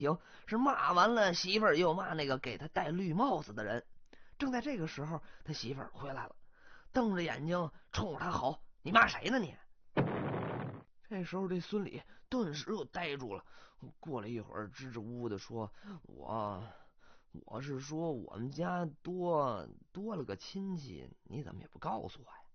行，是骂完了媳妇儿，又骂那个给他戴绿帽子的人。正在这个时候，他媳妇儿回来了，瞪着眼睛冲着他吼：“你骂谁呢你？”这时候这孙李顿时又呆住了，过了一会儿，支支吾吾的说：“我是说我们家多了个亲戚，你怎么也不告诉我呀？”